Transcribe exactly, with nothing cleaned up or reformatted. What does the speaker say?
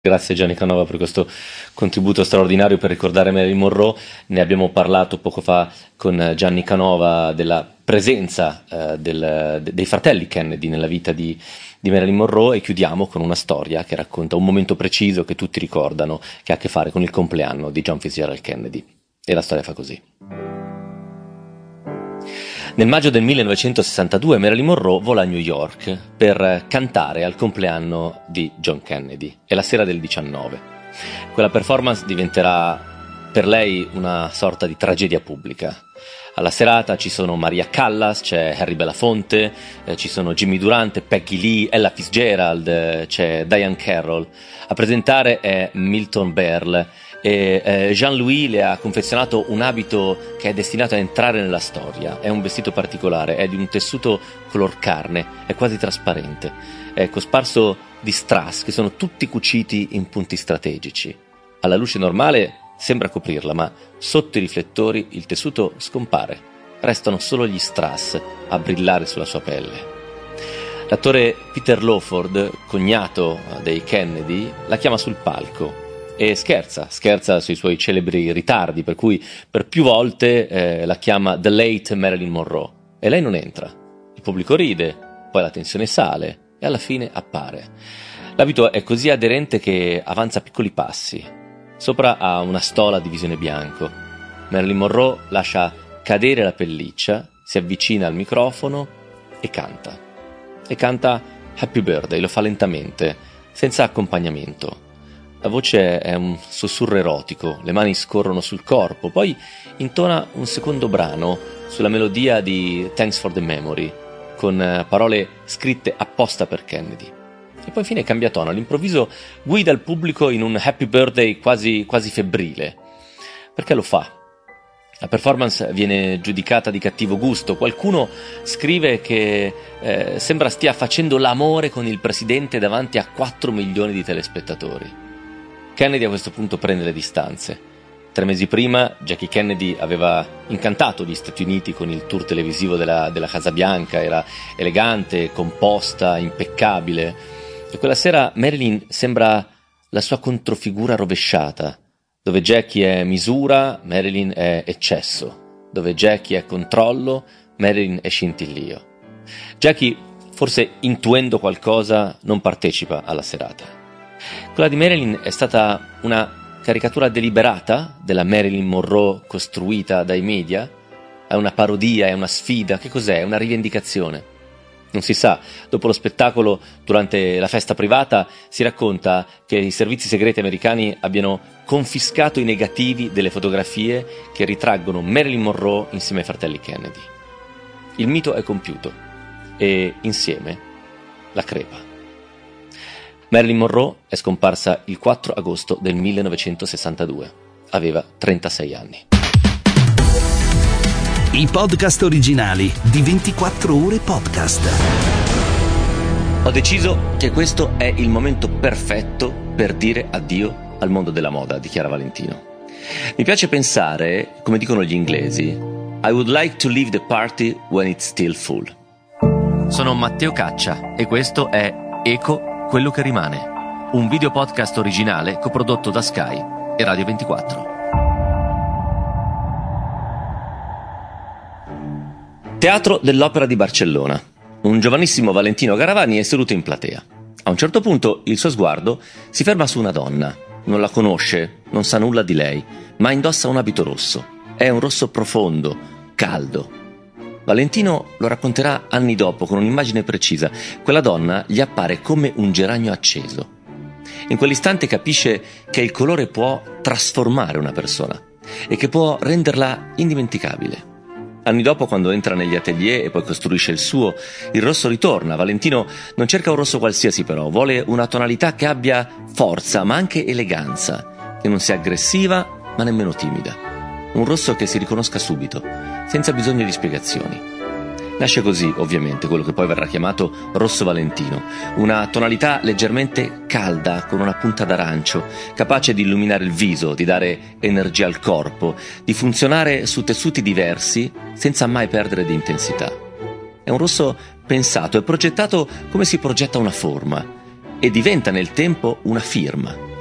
Grazie Gianni Canova per questo contributo straordinario per ricordare Marilyn Monroe. Ne abbiamo parlato poco fa con Gianni Canova della presenza eh, del, de, dei fratelli Kennedy nella vita di, di Marilyn Monroe, e chiudiamo con una storia che racconta un momento preciso che tutti ricordano, che ha a che fare con il compleanno di John Fitzgerald Kennedy. E la storia fa così. Nel maggio del millenovecentosessantadue Marilyn Monroe vola a New York per cantare al compleanno di John Kennedy. È la sera del diciannove. Quella performance diventerà per lei una sorta di tragedia pubblica. Alla serata ci sono Maria Callas, c'è Harry Belafonte, eh, ci sono Jimmy Durante, Peggy Lee, Ella Fitzgerald, eh, c'è Diane Carroll. A presentare è Milton Berle. E eh, Jean-Louis le ha confezionato un abito che è destinato a entrare nella storia. È un vestito particolare, è di un tessuto color carne, è quasi trasparente, è cosparso di strass che sono tutti cuciti in punti strategici. Alla luce normale sembra coprirla, ma sotto i riflettori il tessuto scompare, restano solo gli strass a brillare sulla sua pelle. L'attore Peter Lawford, cognato dei Kennedy, la chiama sul palco e scherza, scherza sui suoi celebri ritardi, per cui per più volte eh, la chiama The Late Marilyn Monroe, e lei non entra. Il pubblico ride, poi la tensione sale e alla fine appare. L'abito è così aderente che avanza piccoli passi. Sopra ha una stola di visone bianco. Marilyn Monroe lascia cadere la pelliccia, si avvicina al microfono e canta. E canta Happy Birthday, lo fa lentamente, senza accompagnamento. La voce è un sussurro erotico, le mani scorrono sul corpo, poi intona un secondo brano sulla melodia di Thanks for the Memory, con parole scritte apposta per Kennedy. E poi infine cambia tono, all'improvviso guida il pubblico in un Happy Birthday quasi, quasi febbrile. Perché lo fa? La performance viene giudicata di cattivo gusto. Qualcuno scrive che eh, sembra stia facendo l'amore con il presidente davanti a quattro milioni di telespettatori. Kennedy a questo punto prende le distanze. Tre mesi prima Jackie Kennedy aveva incantato gli Stati Uniti con il tour televisivo della, della Casa Bianca, era elegante, composta, impeccabile. E quella sera Marilyn sembra la sua controfigura rovesciata, dove Jackie è misura, Marilyn è eccesso, dove Jackie è controllo, Marilyn è scintillio. Jackie, forse intuendo qualcosa, non partecipa alla serata. Quella di Marilyn è stata una caricatura deliberata della Marilyn Monroe costruita dai media? È una parodia, è una sfida? Che cos'è? È una rivendicazione? Non si sa. Dopo lo spettacolo, durante la festa privata, si racconta che i servizi segreti americani abbiano confiscato i negativi delle fotografie che ritraggono Marilyn Monroe insieme ai fratelli Kennedy. Il mito è compiuto e insieme la crepa. Marilyn Monroe è scomparsa il quattro agosto del millenovecentosessantadue. Aveva trentasei anni. I podcast originali di ventiquattro ore podcast. Ho deciso che questo è il momento perfetto per dire addio al mondo della moda, dichiara Valentino. Mi piace pensare, come dicono gli inglesi, I would like to leave the party when it's still full. Sono Matteo Caccia e questo è Eco Quello che rimane, un video podcast originale coprodotto da Sky e Radio ventiquattro. Teatro dell'Opera di Barcellona. Un giovanissimo Valentino Garavani è seduto in platea. A un certo punto il suo sguardo si ferma su una donna. Non la conosce, non sa nulla di lei, ma indossa un abito rosso. È un rosso profondo, caldo. Valentino lo racconterà anni dopo con un'immagine precisa. Quella donna gli appare come un geranio acceso. In quell'istante capisce che il colore può trasformare una persona e che può renderla indimenticabile. Anni dopo, quando entra negli atelier e poi costruisce il suo, il rosso ritorna. Valentino non cerca un rosso qualsiasi però, vuole una tonalità che abbia forza ma anche eleganza, che non sia aggressiva ma nemmeno timida. Un rosso che si riconosca subito, senza bisogno di spiegazioni. Nasce così, ovviamente, quello che poi verrà chiamato rosso Valentino, una tonalità leggermente calda, con una punta d'arancio, capace di illuminare il viso, di dare energia al corpo, di funzionare su tessuti diversi, senza mai perdere di intensità. È un rosso pensato e progettato come si progetta una forma, e diventa nel tempo una firma.